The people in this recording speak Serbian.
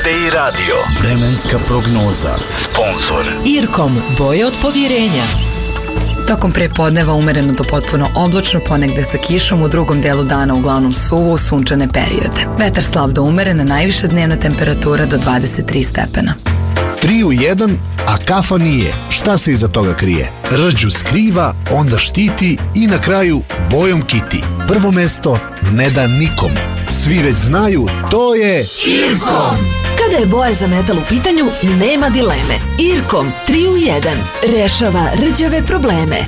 RTI Radio. Vremenska prognoza. Sponzor Irkom, boje od povjerenja. Tokom prepodneva umereno do potpuno oblačno, ponegde sa kišom, u drugom delu dana uglavnom suvo u sunčane periode. Vetar slab do umerena, najviša dnevna temperatura do 23 stepena. 3 u 1, a kafa nije. Šta se iza toga krije? Rđu skriva, onda štiti i na kraju bojom kiti. Prvo mesto ne da nikom. Svi već znaju, to je Irkom. Kada je boja za metal u pitanju, nema dileme. Irkom 3 u 1 rešava rđave probleme.